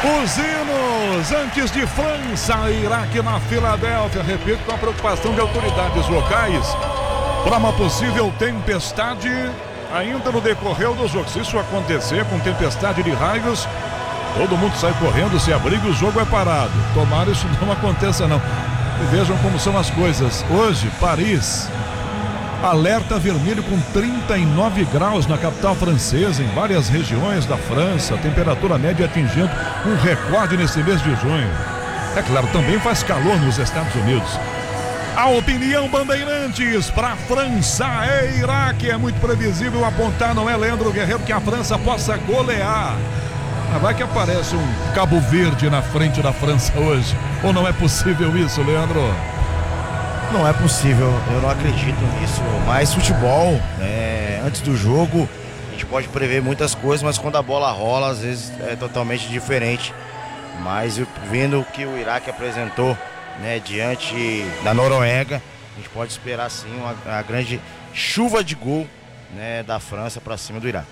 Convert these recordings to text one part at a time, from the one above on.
Os hinos antes de França e Iraque na Filadélfia. Repito, com a preocupação de autoridades locais para uma possível tempestade ainda no decorrer do jogo. Se isso acontecer com tempestade de raios, todo mundo sai correndo, se abriga e o jogo é parado. Tomara isso não aconteça não. E vejam como são as coisas. Hoje, Paris, alerta vermelho com 39 graus na capital francesa, em várias regiões da França, temperatura média atingindo um recorde nesse mês de junho. É claro, também faz calor nos Estados Unidos. A opinião Bandeirantes para França e Iraque. É muito previsível apontar, não é, Leandro Guerreiro, que a França possa golear. Mas vai que aparece um Cabo Verde na frente da França hoje. Ou não é possível isso, Leandro? Não é possível, eu não acredito nisso. Mas futebol, antes do jogo, a gente pode prever muitas coisas, mas quando a bola rola, às vezes é totalmente diferente. Mas vendo o que o Iraque apresentou, diante da Noruega, a gente pode esperar sim uma grande chuva de gol, da França para cima do Iraque.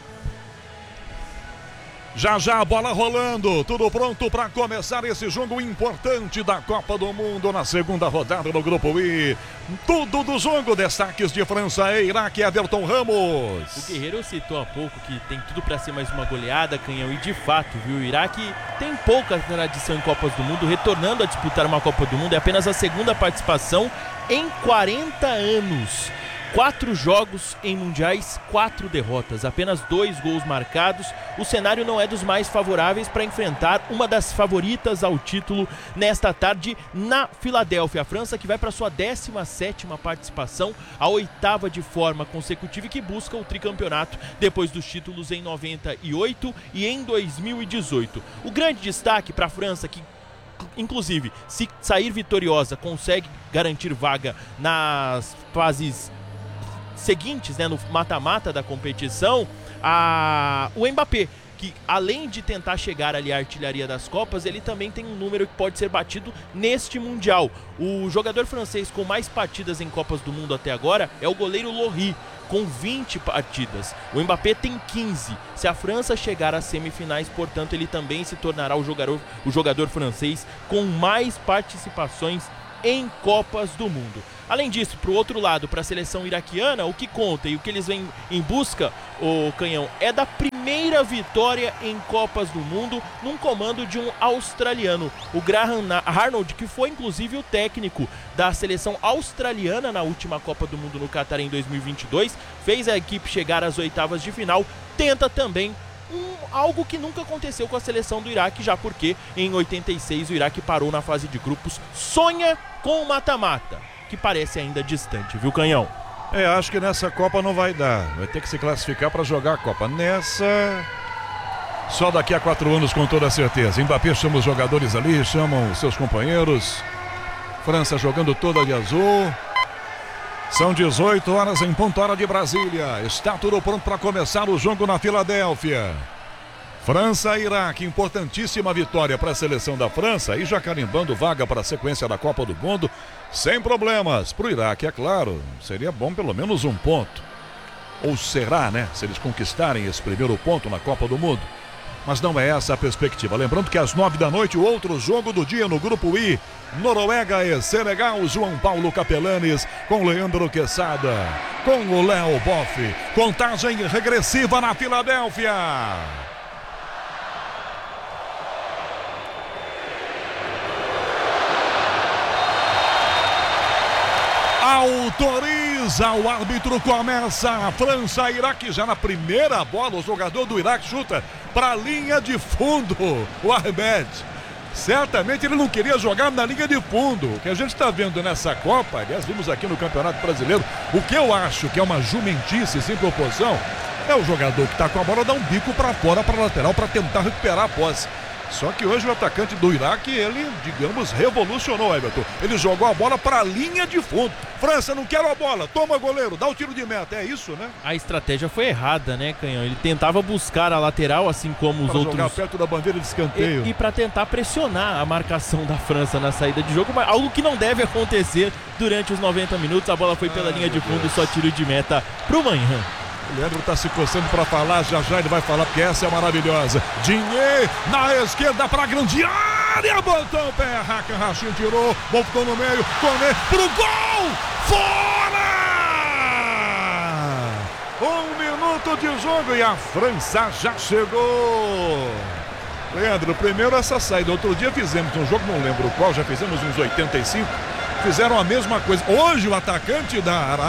Já a bola rolando, tudo pronto para começar esse jogo importante da Copa do Mundo na segunda rodada do Grupo I. Tudo do jogo, destaques de França e Iraque, Everton Ramos. O Guerreiro citou há pouco que tem tudo para ser mais uma goleada, Canhão, e de fato, viu, o Iraque tem pouca tradição em Copas do Mundo, retornando a disputar uma Copa do Mundo, é apenas a segunda participação em 40 anos. 4 jogos em mundiais, 4 derrotas, apenas 2 gols marcados. O cenário não é dos mais favoráveis para enfrentar uma das favoritas ao título nesta tarde na Filadélfia. A França que vai para sua 17ª participação, a 8ª de forma consecutiva e que busca o tricampeonato depois dos títulos em 98 e em 2018. O grande destaque para a França, que inclusive, se sair vitoriosa, consegue garantir vaga nas fases seguintes, no mata-mata da competição, o Mbappé, que além de tentar chegar ali à artilharia das Copas, ele também tem um número que pode ser batido neste Mundial. O jogador francês com mais partidas em Copas do Mundo até agora é o goleiro Lloris, com 20 partidas. O Mbappé tem 15. Se a França chegar às semifinais, portanto, ele também se tornará o jogador francês com mais participações em Copas do Mundo. Além disso, para o outro lado, para a seleção iraquiana, o que conta e o que eles vêm em busca, o Canhão, é da primeira vitória em Copas do Mundo num comando de um australiano, o Graham Arnold, que foi inclusive o técnico da seleção australiana na última Copa do Mundo no Catar em 2022, fez a equipe chegar às 8ª de final, tenta também algo que nunca aconteceu com a seleção do Iraque, já porque em 86 o Iraque parou na fase de grupos, sonha com o mata-mata, que parece ainda distante, viu, Canhão? Acho que nessa Copa não vai dar, vai ter que se classificar para jogar a Copa. Nessa, só daqui a 4 anos com toda certeza. Mbappé chama os jogadores ali, chamam os seus companheiros. França jogando toda de azul. São 18 horas em ponto, hora de Brasília. Está tudo pronto para começar o jogo na Filadélfia. França e Iraque, importantíssima vitória para a seleção da França e já carimbando vaga para a sequência da Copa do Mundo, sem problemas. Para o Iraque, é claro, seria bom pelo menos um ponto. Ou será, se eles conquistarem esse primeiro ponto na Copa do Mundo. Mas não é essa a perspectiva. Lembrando que às 9 da noite, o outro jogo do dia no Grupo I, Noruega e Senegal, João Paulo Capelanes com Leandro Quesada, com o Léo Boff. Contagem regressiva na Filadélfia. Autoriza, o árbitro começa. A França e Iraque já na primeira bola. O jogador do Iraque chuta para a linha de fundo. O Ahmed, certamente ele não queria jogar na linha de fundo. O que a gente está vendo nessa Copa, aliás, vimos aqui no Campeonato Brasileiro, o que eu acho que é uma jumentice sem proporção, é o jogador que está com a bola dar um bico para fora, para a lateral, para tentar recuperar a posse. Só que hoje o atacante do Iraque, ele, digamos, revolucionou, Everton. Ele jogou a bola para a linha de fundo. França, não quer a bola, toma goleiro, dá o tiro de meta, é isso, né? A estratégia foi errada, Canhão? Ele tentava buscar a lateral, assim como os outros... Para jogar perto da bandeira de escanteio. E para tentar pressionar a marcação da França na saída de jogo, mas algo que não deve acontecer durante os 90 minutos. A bola foi pela linha de fundo e só tiro de meta pro Manhã. O Leandro tá se coçando para falar, já ele vai falar, porque essa é maravilhosa. Dinheiro na esquerda para a grande área, botou o pé, Hakan Rachin tirou, voltou no meio, Koné pro gol, fora! 1 minuto de jogo e a França já chegou. Leandro, primeiro essa saída, outro dia fizemos um jogo, não lembro qual, já fizemos uns 85, fizeram a mesma coisa. Hoje o atacante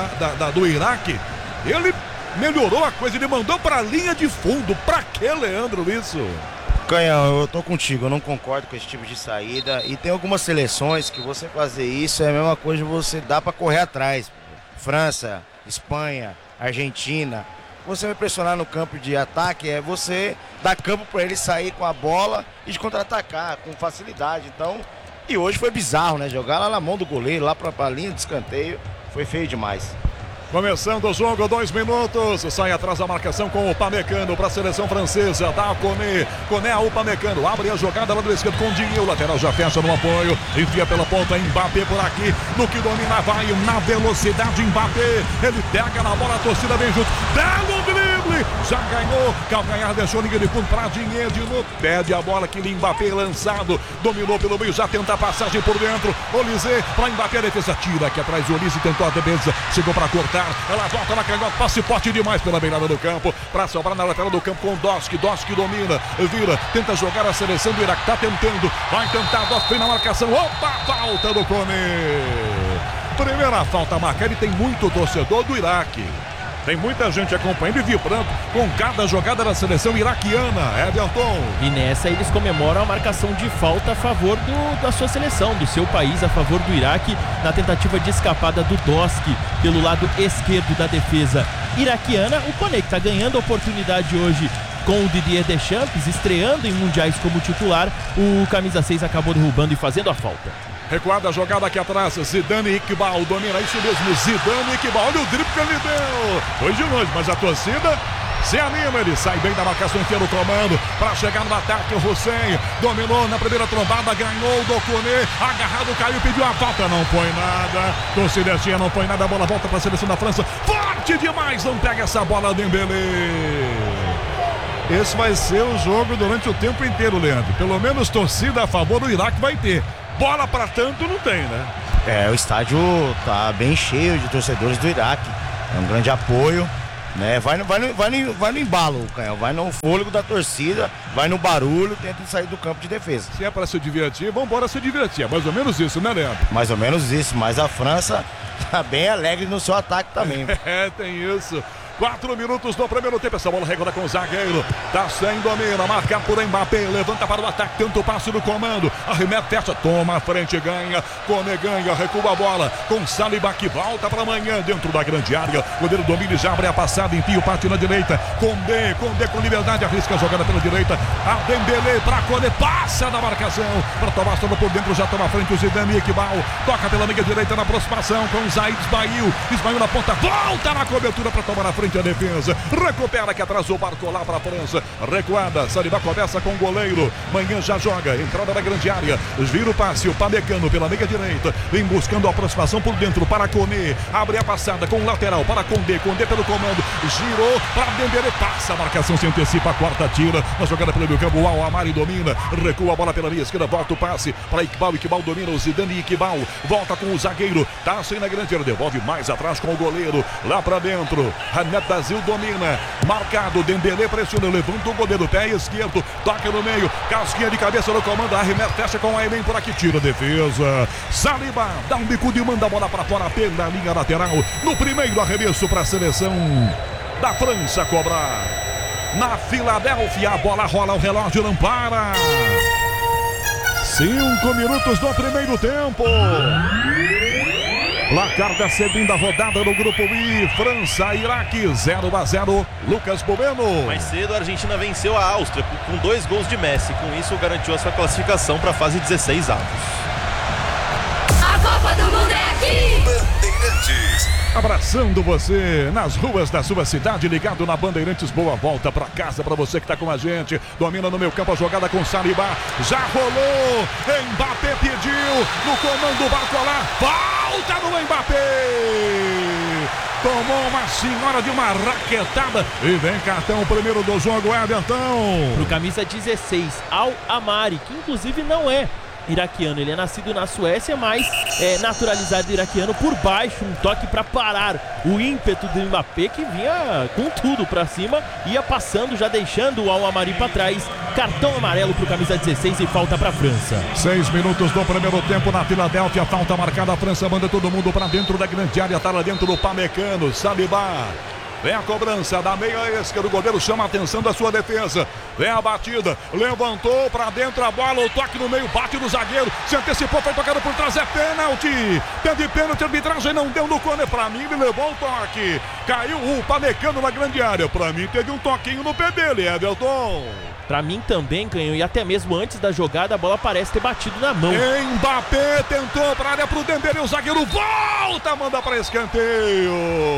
do Iraque, ele melhorou a coisa, ele mandou para a linha de fundo. Pra que, Leandro, isso? Canhão, eu tô contigo, eu não concordo com esse tipo de saída. E tem algumas seleções que você fazer isso é a mesma coisa que você dá pra correr atrás. França, Espanha, Argentina. Você vai pressionar no campo de ataque, é você dar campo para ele sair com a bola e de contra-atacar com facilidade. Então, e hoje foi bizarro, né? Jogar lá na mão do goleiro, lá pra linha de escanteio, foi feio demais. Começando o jogo, 2 minutos. Sai atrás da marcação com o Upamecano para a seleção francesa. Dá Koné. Koné a Upamecano. Abre a jogada lá do esquerdo com o Dinho. O lateral já fecha no apoio. Enfia pela ponta. Mbappé por aqui. No que domina, vai na velocidade. Mbappé. Ele pega na bola. A torcida vem junto. Belo drible. Já ganhou. Calcanhar deixou ninguém de fundo para Dinho. De novo. Pede a bola. Que Mbappé lançado. Dominou pelo meio. Já tenta a passagem por dentro. Olise para Mbappé. A defesa tira aqui atrás. O Olise tentou a defesa. Chegou para cortar. Ela volta na canhota, passe forte demais pela beirada do campo, para sobrar na lateral do campo com Dosk domina, vira, tenta jogar a seleção do Iraque, tá tentando, vai tentar, Dosk na marcação, opa, falta do Koné. Primeira falta marcada e tem muito torcedor do Iraque. Tem muita gente acompanhando e vibrando com cada jogada da seleção iraquiana, Everton. E nessa eles comemoram a marcação de falta a favor da sua seleção, do seu país, a favor do Iraque, na tentativa de escapada do Dosk pelo lado esquerdo da defesa iraquiana. O Koné que está ganhando a oportunidade hoje com o Didier Deschamps, estreando em mundiais como titular. O camisa 6 acabou derrubando e fazendo a falta. Recuada a jogada aqui atrás, Zidane Iqbal domina, isso mesmo, Zidane Iqbal, olha o drible que ele deu, foi de longe, mas a torcida se anima, ele sai bem da marcação inteira, o comando, para chegar no ataque, o Hussein, dominou na primeira trombada, ganhou do Koné, agarrado, caiu, pediu a falta, não foi nada, torcida tinha, não foi nada, a bola volta para a seleção da França, forte demais, não pega essa bola, Dembélé. Esse vai ser o jogo durante o tempo inteiro, Leandro, pelo menos torcida a favor do Iraque vai ter. Bola pra tanto não tem, né? O estádio tá bem cheio de torcedores do Iraque. É um grande apoio, né? Vai no embalo, Canhão. Vai no fôlego da torcida, vai no barulho, tenta sair do campo de defesa. Se é pra se divertir, vambora se divertir. É mais ou menos isso, né, Leandro? Mais ou menos isso, mas a França tá bem alegre no seu ataque também. Tem isso. 4 minutos do primeiro tempo, essa bola regula com o zagueiro, tá sem domina, marcado por Mbappé, levanta para o ataque, tenta o passe do comando, arremete, fecha, toma a frente, ganha, Koné ganha, recua a bola, com Saliba que volta para amanhã, dentro da grande área, o goleiro domina e já abre a passada, enfia o parte na direita, Koné com liberdade, arrisca a jogada pela direita, a Dembélé para Koné, passa na marcação, para tomar tudo por dentro, já toma a frente o Zidane Iqbal, toca pela meia direita na aproximação, com o Zaid Ismail na ponta, volta na cobertura para tomar a frente a defesa, recupera que atrasou o Barcola para a França, recuada, Saliba conversa com o goleiro, Manhã já joga, entrada na grande área, vira o passe, o Pamecano pela meia direita, vem buscando a aproximação por dentro para Koné, abre a passada com o lateral para Koné pelo comando, girou para Dembélé, passa a marcação, se antecipa a quarta tira, na jogada pelo meio campo, o Al-Amari domina, recua a bola pela linha esquerda, volta o passe para Iqbal domina, o Zidane Iqbal, volta com o zagueiro, tá assim na grande área, devolve mais atrás com o goleiro, lá para dentro, Hanet Brasil domina, marcado, Dembélé pressiona, levanta o goleiro, pé esquerdo, toca no meio, casquinha de cabeça no comando, arremete, fecha com o Aymen por aqui, tira a defesa, Saliba dá um bicudo e manda a bola para fora pela linha lateral, no primeiro arremesso para a seleção da França cobrar, na Filadélfia, a bola rola, o relógio não para, 5 minutos do primeiro tempo. Placar da segunda rodada no Grupo I, França, Iraque, 0-0, Lucas Bobeno. Mais cedo a Argentina venceu a Áustria com 2 gols de Messi, com isso garantiu a sua classificação para a fase 16 avos. A Copa do Mundo é aqui! Bandeirantes. Abraçando você nas ruas da sua cidade, ligado na Bandeirantes, boa volta para casa para você que está com a gente, domina no meio campo a jogada com Saliba, já rolou, Mbappé pediu, no comando Barcola, falta no Mbappé, Tomou uma senhora de uma raquetada. E vem cartão primeiro do jogo, Everton. Pro camisa 16, Al Amari, que inclusive não é iraquiano, ele é nascido na Suécia, mas é naturalizado iraquiano por baixo, um toque para parar o ímpeto do Mbappé, que vinha com tudo para cima, ia passando, já deixando o Al Amari para trás. Cartão amarelo pro camisa 16 e falta para França. 6 minutos do primeiro tempo na Filadélfia, falta marcada. A França manda todo mundo para dentro da grande área, tá lá dentro do Pamecano, Saliba. Vem a cobrança da meia esquerda, o goleiro chama a atenção da sua defesa. Vem a batida, levantou pra dentro a bola, o toque no meio, bate no zagueiro, se antecipou, foi tocado por trás, é pênalti. Teve pênalti, a arbitragem não deu no corner, pra mim ele levou o toque. Caiu o Pamecano na grande área, pra mim teve um toquinho no pé dele, Everton. Pra mim também, Canhão, e até mesmo antes da jogada a bola parece ter batido na mão. Mbappé tentou pra área pro Dembélé, o zagueiro volta, manda pra escanteio.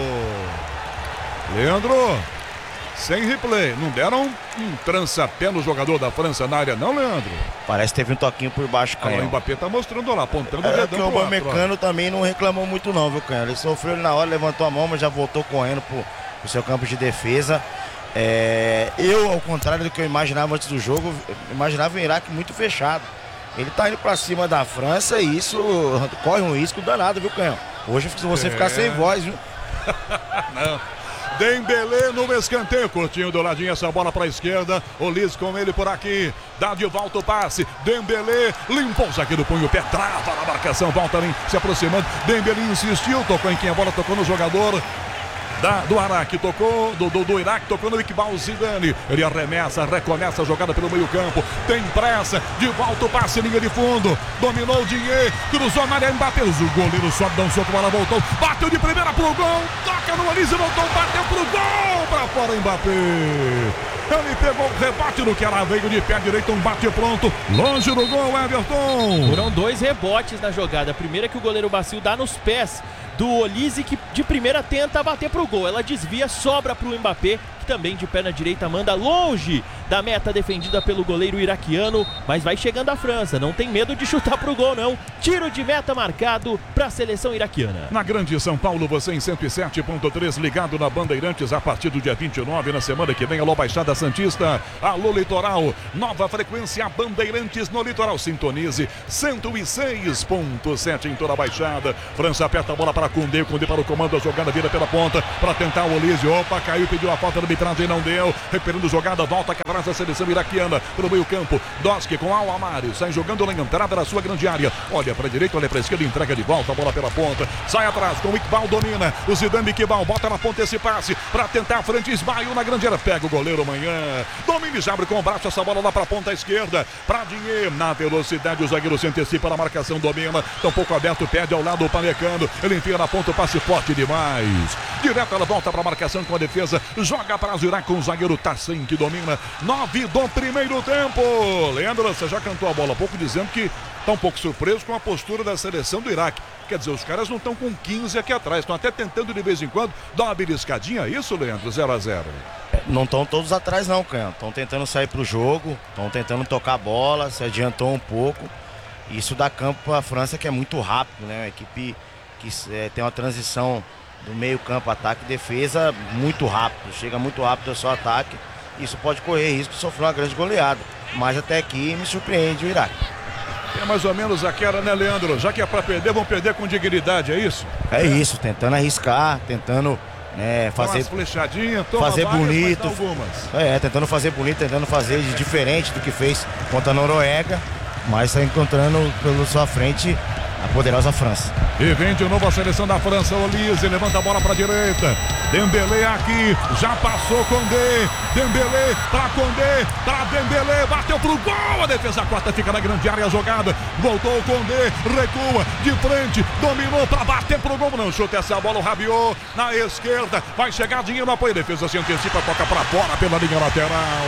Leandro, sem replay, não deram um trança-pé no jogador da França na área não, Leandro? Parece que teve um toquinho por baixo, Canhão. O Mbappé tá mostrando lá, apontando o É dedão que o pro Pamecano também não reclamou muito não, viu, Canhão? Ele sofreu na hora, levantou a mão, mas já voltou correndo pro seu campo de defesa. Eu, ao contrário do que eu imaginava antes do jogo, imaginava o Iraque muito fechado. Ele tá indo pra cima da França e isso corre um risco danado, viu, Canhão? Hoje se você ficar sem voz, viu? Não. Dembélé no escanteio, curtinho do ladinho essa bola para a esquerda, o Liz com ele por aqui, dá de volta o passe, Dembélé limpou o zagueiro, põe o pé, trava na marcação, volta ali, se aproximando, Dembélé insistiu, tocou em quem a bola tocou no jogador do Iraque, tocou do Iraque, tocou no Iqbal Zidane, ele arremessa, recomeça a jogada pelo meio campo, tem pressa, de volta o passe, linha de fundo, dominou o Dier, cruzou na área, Mbappé, o goleiro sobe, dá um soco, a bola voltou, bateu de primeira pro gol, toca no Olise, voltou, bateu pro gol, pra fora Mbappé. Ele pegou o rebote no que ela veio de pé direito, um bate pronto, longe do gol, Everton. Foram 2 rebotes na jogada. A primeira que o goleiro Bacil dá nos pés do Olise, que de primeira tenta bater pro gol. Ela desvia, sobra pro Mbappé, que também de perna direita manda longe da meta defendida pelo goleiro iraquiano, mas vai chegando a França, não tem medo de chutar pro gol não. Tiro de meta marcado pra seleção iraquiana. Na Grande São Paulo, você em 107.3, ligado na Bandeirantes a partir do dia 29, na semana que vem, alô Baixada Santista, alô Litoral, nova frequência Bandeirantes no Litoral, sintonize 106.7 em toda a Baixada. França aperta a bola para Koundé para o comando, a jogada vira pela ponta, para tentar o Olise, opa, caiu, pediu a falta da arbitragem, não deu, recuperando jogada, volta aqui atrás da seleção iraquiana, pelo meio campo, Doski com Al Amari, sai jogando na entrada da sua grande área, olha para a direita, olha para a esquerda, entrega de volta, a bola pela ponta, sai atrás com o Iqbal, domina, o Zidane Iqbal, bota na ponta esse passe, para tentar a frente, esbaiu na grande área, pega o goleiro amanhã, domina e abre com o braço, essa bola lá para a ponta esquerda, para Dier, na velocidade, o zagueiro se antecipa na marcação, domina, tá um pouco aberto, perde ao lado o Pamecano, ele enfia na ponta, o passe forte demais, direto ela volta para a marcação com a defesa, joga para Iraque com o zagueiro Tassin, que domina, 9 do primeiro tempo. Leandro, você já cantou a bola há pouco dizendo que está um pouco surpreso com a postura da seleção do Iraque. Quer dizer, os caras não estão com 15 aqui atrás, estão até tentando de vez em quando dar uma beliscadinha, isso, Leandro? 0-0. Não estão todos atrás não, Canhão. Estão tentando sair pro jogo, estão tentando tocar a bola, se adiantou um pouco. Isso dá campo para a França, que é muito rápido, né? Uma equipe que tem uma transição do meio campo, ataque e defesa muito rápido, chega muito rápido ao seu ataque, isso pode correr risco de sofrer uma grande goleada, mas até aqui me surpreende o Iraque. É mais ou menos aquela, né, Leandro? Já que é para perder, vão perder com dignidade, é isso? É isso, tentando arriscar, tentando fazer flechadinhas, fazer várias, bonito, tentando fazer bonito, tentando fazer de diferente do que fez contra a Noruega, mas está encontrando pela sua frente a poderosa França. E vem de novo a seleção da França, Olise, levanta a bola para a direita, Dembélé aqui, já passou Koundé, Dembélé para Koundé, para Dembélé, bateu pro gol, a defesa quarta fica na grande área, a jogada, voltou o Koundé, recua, de frente, dominou para bater pro gol, não chuta essa bola, o Rabiot na esquerda, vai chegar dinheiro no apoio, a defesa se antecipa, toca para fora pela linha lateral,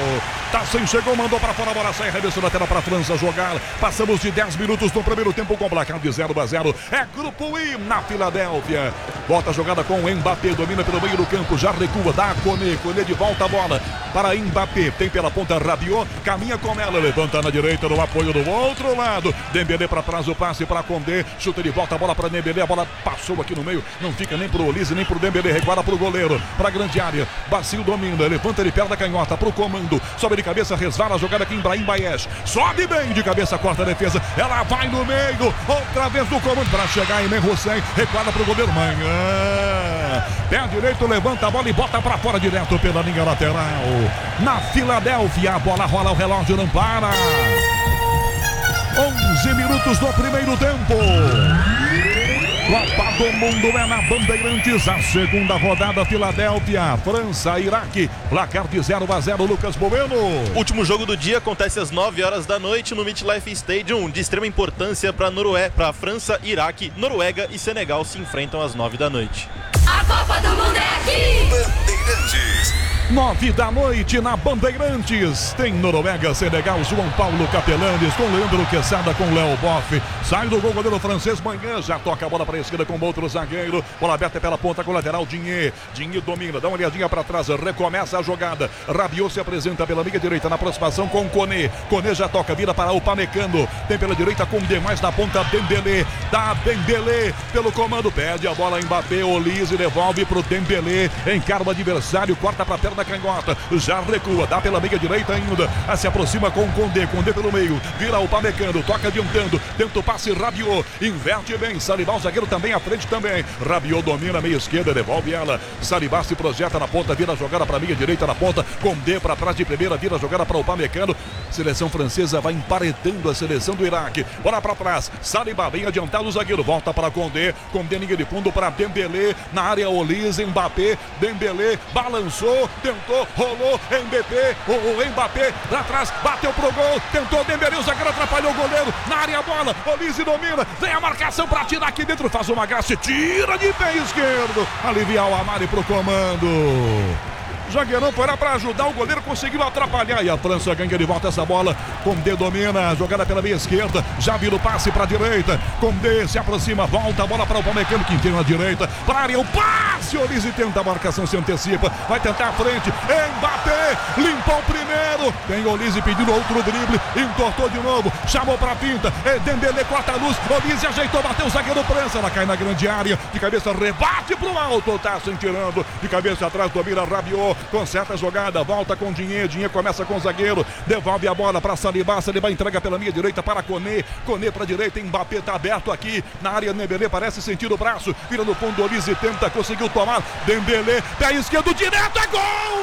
Tassin chegou, mandou para fora, a bola sai, arremesso lateral para a França jogar, passamos de 10 minutos no primeiro tempo com o placar de 0-0. 0-0. É Grupo I na Filadélfia. Volta a jogada com o Mbappé, domina pelo meio do campo, já recua, dá a Koné de volta a bola para Mbappé, tem pela ponta Rabiot, caminha com ela, levanta na direita no apoio do outro lado, Dembélé para trás, o passe para Condé, chuta de volta a bola para Dembélé, a bola passou aqui no meio, não fica nem pro Olise, nem pro Dembélé, recuada pro goleiro, para a grande área, Bacio domina, levanta de perna canhota pro comando, sobe de cabeça, resvala a jogada aqui em Brahim Baez, sobe bem de cabeça, corta a defesa, ela vai no meio, outra vez no comando para chegar em Men Hussein, recuada pro goleiro Manhã, pé direito, levanta a bola e bota para fora direto pela linha lateral. Na Filadélfia, a bola rola, o relógio não para. 11 minutos do primeiro tempo. Copa do Mundo é na Bandeirantes, a segunda rodada, Filadélfia, França, Iraque, placar de 0-0, Lucas Bueno. Último jogo do dia acontece às 9 horas da noite no MetLife Stadium, de extrema importância para França, Iraque, Noruega e Senegal se enfrentam às 9 da noite. A Copa do Mundo é aqui! Bandeirantes. 9 da noite na Bandeirantes. Tem Noruega, Senegal, João Paulo Capelanes com Leandro Quesada, com Léo Boff. Sai do gol, goleiro francês Manhã, já toca a bola para a esquerda com outro zagueiro. Bola aberta pela ponta com o lateral Dinhe domina, dá uma olhadinha para trás, recomeça a jogada. Rabiot se apresenta pela meia direita na aproximação com Koné. Koné já toca, vira para o Upamecano. Tem pela direita com demais na ponta Dembélé. Dá Dembélé pelo comando, pede a bola Mbappé, Olise devolve pro Dembélé, encara o adversário, corta para perna da canhota, já recua, dá pela meia direita ainda, se aproxima com Condé pelo meio, vira o Upamecano, toca adiantando, tenta o passe Rabiot, inverte bem, Salibá, o zagueiro também à frente também, Rabiot domina a meia esquerda, devolve ela, Salibá se projeta na ponta, vira a jogada para a meia direita na ponta, Condé para trás de primeira, vira a jogada para o Upamecano, seleção francesa vai emparedando a seleção do Iraque, bola para trás, Salibá bem adiantado, o zagueiro volta para Condé linha de fundo para Dembélé, na área Olise, Mbappé, Dembélé, balançou, tentou, rolou, Mbappé, lá atrás, bateu pro gol, tentou Dembélé, o zagueiro atrapalhou o goleiro, na área a bola, Olise domina, vem a marcação para tirar aqui dentro, faz uma graça, tira de pé esquerdo, aliviar o Amari pro comando. Zagueirão foi lá para ajudar, o goleiro conseguiu atrapalhar e a França ganha de volta essa bola. Condé domina, jogada pela meia esquerda, já vira o passe para a direita. Condé se aproxima, volta a bola para o Upamecano, que inteira na direita, para a área, o passe, Olise tenta a marcação, se antecipa, vai tentar a frente, Mbappé, limpou o primeiro, tem Olise pedindo outro drible, entortou de novo, chamou para a pinta, Dembélé corta a luz, Olise ajeitou, bateu o zagueiro França, ela cai na grande área, de cabeça rebate pro alto, tá se tirando, de cabeça atrás, domina Rabiot, conserta a jogada, volta com Dinhe começa com o zagueiro, devolve a bola para Salibá entrega pela minha direita para Koné para a direita, Mbappé tá aberto aqui na área, Dembélé parece sentir o braço, vira no fundo, Olise tenta, conseguiu tomar, Dembélé, pé esquerdo direto, é gol!